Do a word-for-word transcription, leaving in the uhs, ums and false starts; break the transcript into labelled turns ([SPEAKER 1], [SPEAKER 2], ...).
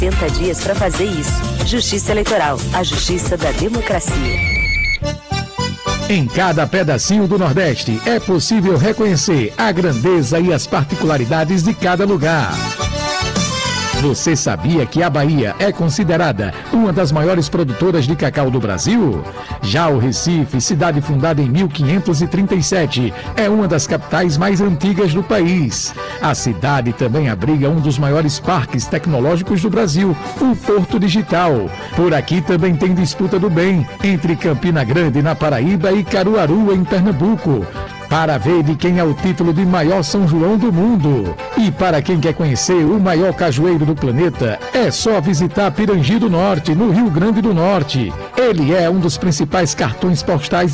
[SPEAKER 1] setenta dias para fazer isso. Justiça Eleitoral, a justiça da democracia.
[SPEAKER 2] Em cada pedacinho do Nordeste é possível reconhecer a grandeza e as particularidades de cada lugar. Você sabia que a Bahia é considerada uma das maiores produtoras de cacau do Brasil? Já o Recife, cidade fundada em mil quinhentos e trinta e sete, é uma das capitais mais antigas do país. A cidade também abriga um dos maiores parques tecnológicos do Brasil, o Porto Digital. Por aqui também tem disputa do bem entre Campina Grande, na Paraíba, e Caruaru, em Pernambuco, para ver de quem é o título de maior São João do mundo. E para quem quer conhecer o maior cajueiro do planeta, é só visitar Pirangi do Norte, no Rio Grande do Norte. Ele é um dos principais cartões postais